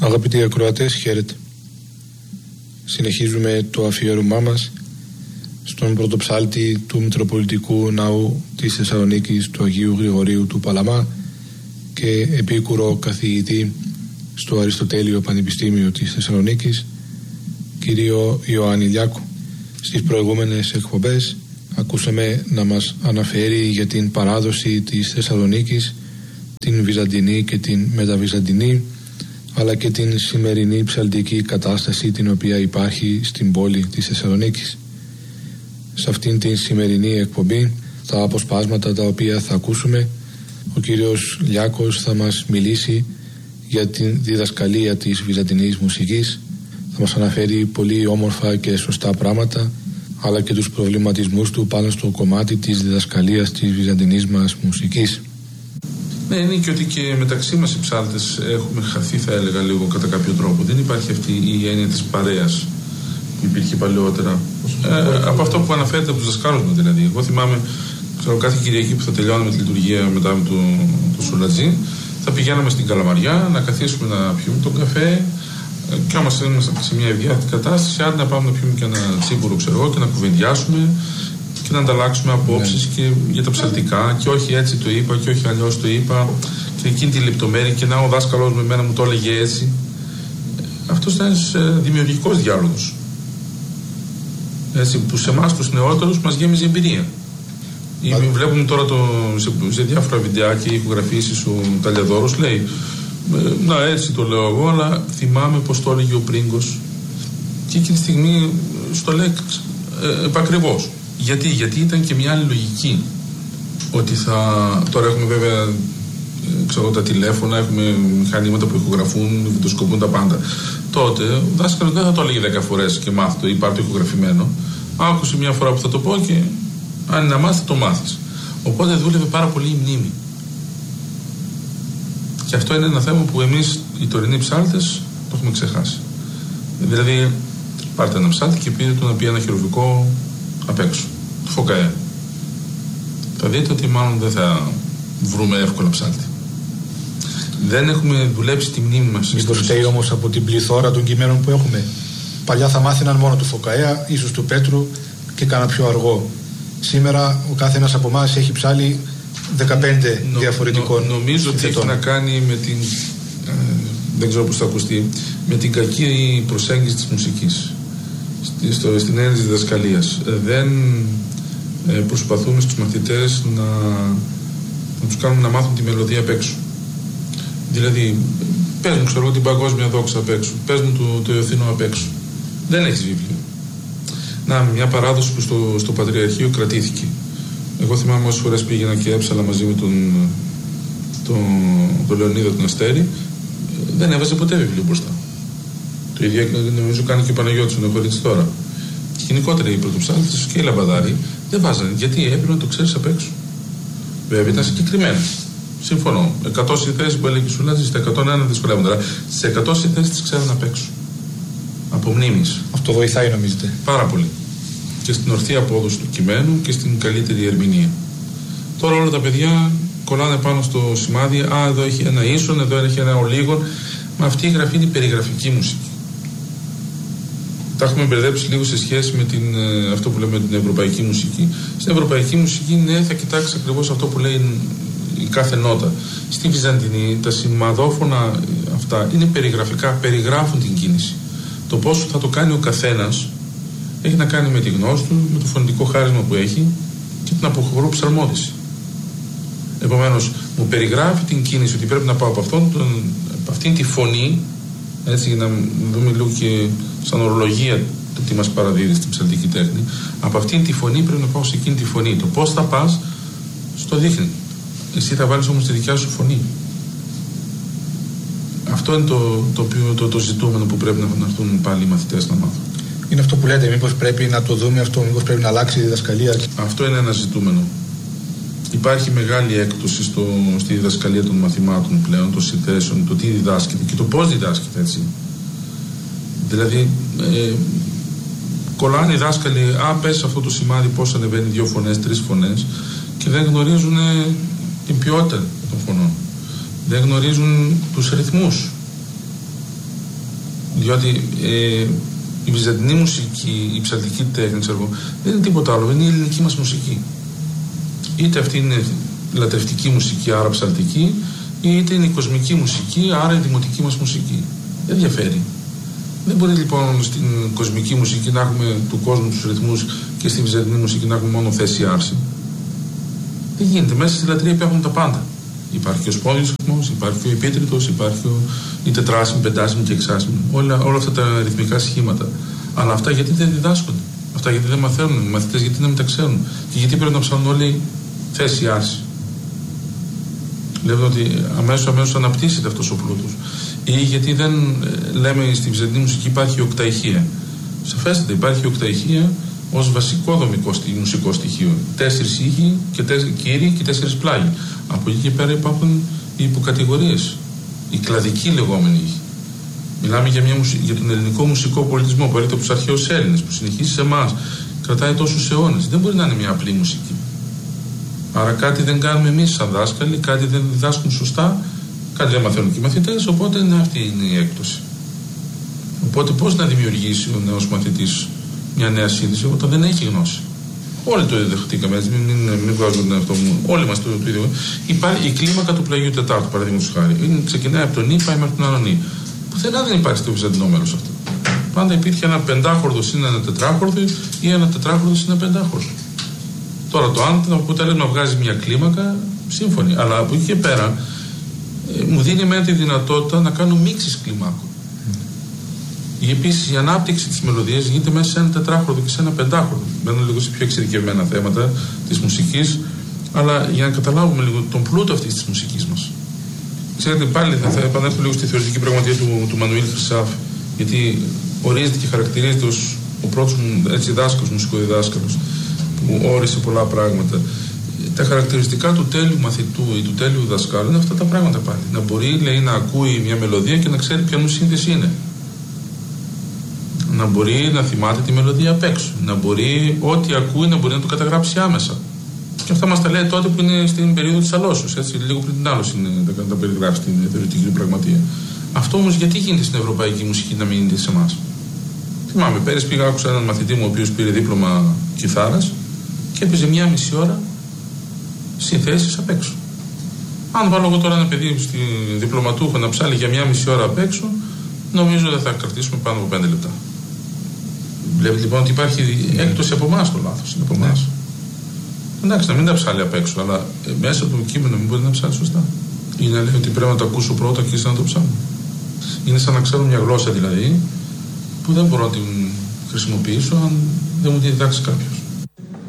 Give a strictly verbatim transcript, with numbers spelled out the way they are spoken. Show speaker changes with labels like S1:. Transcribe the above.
S1: Αγαπητοί ακροατές, χαίρετε. Συνεχίζουμε το αφιέρωμά μας στον πρωτοψάλτη του Μητροπολιτικού Ναού της Θεσσαλονίκης, του Αγίου Γρηγορίου του Παλαμά και επίκουρο καθηγητή στο Αριστοτέλειο Πανεπιστήμιο της Θεσσαλονίκης, κύριο Ιωάννη Λιάκο. Στις προηγούμενες εκπομπές ακούσαμε να μας αναφέρει για την παράδοση της Θεσσαλονίκης, την Βυζαντινή και την Μεταβυζαντινή, αλλά και την σημερινή ψαλτική κατάσταση την οποία υπάρχει στην πόλη της Θεσσαλονίκης. Σε αυτήν την σημερινή εκπομπή, τα αποσπάσματα τα οποία θα ακούσουμε, ο κύριος Λιάκος θα μας μιλήσει για την διδασκαλία της βυζαντινής μουσικής, θα μας αναφέρει πολύ όμορφα και σωστά πράγματα, αλλά και τους προβληματισμούς του πάνω στο κομμάτι της διδασκαλίας της βυζαντινής μας μουσικής.
S2: Ναι, είναι και ότι και μεταξύ μας οι ψάλτες έχουμε χαθεί, θα έλεγα, λίγο κατά κάποιο τρόπο. Δεν υπάρχει αυτή η έννοια της παρέας που υπήρχε παλαιότερα. Ε, από αυτό που αναφέρεται από τους δασκάλους μου, δηλαδή. Εγώ θυμάμαι, ξέρω, κάθε Κυριακή που θα τελειώναμε τη λειτουργία μετά με το, το Σουλατζή, θα πηγαίναμε στην Καλαμαριά να καθίσουμε να πιούμε τον καφέ. Και άμα ήμασταν σε μια ευδιάθετη κατάσταση, άντε να πάμε να πιούμε και ένα τσίπουρο, ξέρω εγώ, και να κουβεντιάσουμε και να ανταλλάξουμε απόψεις yeah. και για τα ψαλτικά. Και όχι έτσι το είπα, και όχι αλλιώς το είπα. Και εκείνη τη λεπτομέρεια, και να ο δάσκαλος με εμένα μου το έλεγε έτσι. Αυτός ήταν ένας δημιουργικός διάλογος. Έτσι, που σε εμάς τους νεότερους μας γέμιζε εμπειρία. Ή, βλέπουμε τώρα το, σε, σε διάφορα βιντεάκια, ηχογραφήσεις, ο Ταλιαδόρος λέει. Να, έτσι το λέω εγώ, αλλά θυμάμαι πως το έλεγε ο Πρίγκος και εκείνη τη στιγμή στο λέει ε, επακριβώς. Γιατί, γιατί ήταν και μια άλλη λογική. Ότι θα. Τώρα έχουμε βέβαια ξέρω, τα τηλέφωνα, έχουμε μηχανήματα που ηχογραφούν, βιντεοσκοπούν τα πάντα. Τότε ο δάσκαλος δεν θα το έλεγε δέκα φορές και μάθει το ή πάρει το ηχογραφημένο. Άκουσε μια φορά που θα το πω και αν είναι να μάθει, το μάθεις. Οπότε δούλευε πάρα πολύ η μνήμη. Και αυτό είναι ένα θέμα που εμείς οι τωρινοί ψάλτες το έχουμε ξεχάσει. Δηλαδή, πάρτε ένα ψάλτη και πείτε του να πει ένα χειρουργικό απ' έξω. Το φωκαέ. Θα δείτε ότι μάλλον δεν θα βρούμε εύκολα ψάλτη. Δεν έχουμε δουλέψει τη μνήμη μας.
S1: Μήπως φταίει όμως από την πληθώρα των κειμένων που έχουμε. Παλιά θα μάθαιναν μόνο του Φωκαέα, ίσως του Πέτρου και κάνα πιο αργό. Σήμερα ο κάθε ένας από εμάς έχει ψάλει δεκαπέντε νο, διαφορετικών.
S2: Νο, νομίζω ότι έχει να κάνει με την. Ε, δεν ξέρω πώς θα ακουστεί. Με την κακή προσέγγιση της μουσικής. Στη, στο, στην έννοια της διδασκαλίας. Ε, δεν ε, προσπαθούμε στους μαθητές να, να τους κάνουμε να μάθουν τη μελωδία απ' έξω. Δηλαδή, πες μου, ξέρω την παγκόσμια δόξα απ' έξω. Πες μου το, το Ιωθήνο απ' έξω. Δεν έχεις βιβλίο. Να, μια παράδοση που στο, στο Πατριαρχείο κρατήθηκε. Εγώ θυμάμαι όσες φορές πήγαινα και έψαλα μαζί με τον, τον, τον Λεωνίδα τον Αστέρη, δεν έβαζε ποτέ βιβλίο μπροστά. Το ίδιο νομίζω κάνει και ο Παναγιώτης, ο Νεοχωρίτης τώρα. Και γενικότερα οι πρωτοψάλτες και οι λαμπαδάροι δεν βάζανε. Γιατί έπρεπε να το ξέρεις απ' έξω. Βέβαια ήταν συγκεκριμένα. Συμφωνώ. εκατό συνθέσεις που έλεγε η Σουλάτζη, στα εκατόν ένα δυσκολεύονται. Αλλά στις εκατό συνθέσεις τις ξέρουν απ' έξω. Από μνήμης.
S1: Αυτό βοηθάει, νομίζετε?
S2: Πάρα πολύ. Και στην ορθή απόδοση του κειμένου και στην καλύτερη ερμηνεία. Τώρα όλα τα παιδιά κολλάνε πάνω στο σημάδι. Α, εδώ έχει ένα ίσον, εδώ έχει ένα ολίγον. Μα αυτή η γραφή είναι η περιγραφική μουσική. Τα έχουμε μπερδέψει λίγο σε σχέση με την, αυτό που λέμε την ευρωπαϊκή μουσική. Στην ευρωπαϊκή μουσική, ναι, θα κοιτάξει ακριβώς αυτό που λέει η κάθε νότα. Στη Βυζαντινή, τα σημαδόφωνα αυτά είναι περιγραφικά, περιγράφουν την κίνηση. Το πόσο θα το κάνει ο καθένας έχει να κάνει με τη γνώση του, με το φωνητικό χάρισμα που έχει και την αποχωρού ψαλμόδηση. Επομένως, μου περιγράφει την κίνηση ότι πρέπει να πάω από, αυτόν, τον, από αυτήν τη φωνή, έτσι για να δούμε λίγο και σαν ορολογία το τι μας παραδίδει στην ψαλτική τέχνη. Από αυτήν τη φωνή πρέπει να πάω σε εκείνη τη φωνή. Το πώς θα πας, στο δείχνει. Εσύ θα βάλεις όμως τη δικιά σου φωνή. Αυτό είναι το, το, το, το, το ζητούμενο που πρέπει να έρθουν πάλι οι μαθητές να μάθουν.
S1: Είναι αυτό που λέτε, μήπως πρέπει να το δούμε αυτό, μήπως πρέπει να αλλάξει η διδασκαλία?
S2: Αυτό είναι ένα ζητούμενο. Υπάρχει μεγάλη έκπτωση στο, στη διδασκαλία των μαθημάτων πλέον, των συνθέσεων, το τι διδάσκεται και το πώς διδάσκεται, έτσι. Δηλαδή, ε, κολλάνε οι δάσκαλοι, α, πες αυτό το σημάδι πώς ανεβαίνει δύο φωνές, τρεις φωνές και δεν γνωρίζουν ε, την ποιότητα των φωνών. Δεν γνωρίζουν τους ρυθμούς. Διότι ε, η βυζαντινή μουσική, η ψαλτική τέχνη, ξέρω, δεν είναι τίποτα άλλο, είναι η ελληνική μας μουσική. Είτε αυτή είναι λατρευτική μουσική, άρα ψαλτική, είτε είναι η κοσμική μουσική, άρα η δημοτική μας μουσική. Δεν διαφέρει. Δεν μπορεί λοιπόν στην κοσμική μουσική να έχουμε του κόσμου τους ρυθμούς και στη βυζαντινή μουσική να έχουμε μόνο θέση άρση. Δεν γίνεται. Μέσα στη λατρεία υπάρχουν τα πάντα. Υπάρχει ο σπόνδιος ρυθμός, υπάρχει ο επίτριτος, υπάρχει ο... η τετράσιμη, πεντάσιμη και εξάσιμη. Όλα, όλα αυτά τα ρυθμικά σχήματα. Αλλά αυτά γιατί δεν διδάσκονται. Αυτά γιατί δεν μαθαίνουν. Οι μαθητές γιατί δεν μεταξέρουν. Και γιατί πρέπει να ψάχνουν όλοι θέση άρση. Λέμε ότι αμέσως αμέσως αναπτύσσεται αυτός ο πλούτος. Ή γιατί δεν λέμε στη βυζαντινή μουσική υπάρχει οκταηχεία. Σαφέστατα υπάρχει οκταηχεία ως βασικό δομικό μουσικό στοιχείο. Τέσσερις ήχοι και τέσσερις κύριοι και τέσσερις πλάγοι. Από εκεί και πέρα υπάρχουν οι υποκατηγορίες. Οι κλαδικοί λεγόμενοι ήχοι. Μιλάμε για, μια, για τον ελληνικό μουσικό πολιτισμό που έρχεται από τους αρχαίους Έλληνες, που συνεχίζει σε εμάς. Κρατάει τόσους αιώνες. Δεν μπορεί να είναι μια απλή μουσική. Άρα κάτι δεν κάνουμε εμείς σαν δάσκαλοι, κάτι δεν διδάσκουν σωστά, κάτι δεν μαθαίνουν και οι μαθητές, οπότε ναι, αυτή είναι η έκπτωση. Οπότε πώς να δημιουργήσει ο νέος μαθητής μια νέα σύνδεση όταν δεν έχει γνώση. Όλοι το δεχτήκαμε, έτσι, μην, μην, μην βγάζουμε τον εαυτό μου. Όλοι μας το, το ίδιο. Υπάρχει η κλίμακα του πλαγιού Τετάρτου, παραδείγματος χάρη. Είναι, ξεκινάει από τον Ι, πάει μέχρι τον άλλον Ι. Πουθενά δεν υπάρχει στο βυζαντινό μέρος αυτό. Πάντα υπήρχε ένα πεντάχορδο συν ένα τετράχορδο ή ένα τετράχορδο συν ένα πεντάχορδο. Τώρα το αν το αποτέλεσμα βγάζει μια κλίμακα, σύμφωνοι. Αλλά από εκεί και πέρα ε, μου δίνει με τη δυνατότητα να κάνω μίξεις κλιμάκων. Mm. Επίσης η ανάπτυξη της μελωδίας γίνεται μέσα σε ένα τετράχορδο και σε ένα πεντάχορδο. Μένω λίγο σε πιο εξειδικευμένα θέματα της μουσικής, αλλά για να καταλάβουμε λίγο τον πλούτο αυτής της μουσικής μας. Ξέρετε, πάλι θα, θα επανέλθω λίγο στη θεωρητική πραγματεία του, του Μανουήλ Χρυσάφ, γιατί ορίζεται και χαρακτηρίζεται ως ο πρώτος έτσι, δάσκαλος, μουσικοδιδάσκαλος, που όρισε πολλά πράγματα. Τα χαρακτηριστικά του τέλειου μαθητού ή του τέλειου δασκάλου είναι αυτά τα πράγματα πάλι. Να μπορεί, λέει, να ακούει μια μελωδία και να ξέρει ποια σύνθεση είναι. Να μπορεί να θυμάται τη μελωδία απ' έξω. Να μπορεί, ό,τι ακούει, να μπορεί να το καταγράψει άμεσα. Και αυτά μας τα λέει τότε που είναι στην περίοδο της αλώσεως. Έτσι, λίγο πριν την άλωση είναι να τα περιγράψει στην θεωρητική πραγματεία. Αυτό όμως γιατί γίνεται στην ευρωπαϊκή μουσική να μην γίνεται σε εμάς. Θυμάμαι, πέρυσι πήγα, άκουσα έναν μαθητή μου ο οποίος πήρε δίπλωμα κιθάρας και έπαιζε μία μισή ώρα συνθέσεις απ' έξω. Αν βάλω εγώ τώρα ένα παιδί στη διπλωματούχο να ψάλει για μία μισή ώρα απ' έξω, νομίζω δεν θα κρατήσουμε πάνω από πέντε λεπτά. Βλέπετε λοιπόν ότι υπάρχει έκπτωση από εμάς το λάθος. Είναι από εμάς. Ναι. Εντάξει, να μην τα ψάλει απ' έξω, αλλά μέσα από το κείμενο μην μπορεί να ψάλει σωστά. Ή να λέει ότι πρέπει να το ακούσω πρώτα και να το ψάχνω. Είναι σαν να ξέρω μια γλώσσα δηλαδή, που δεν μπορώ να την χρησιμοποιήσω αν δεν μου τη διδάξει κάποιος.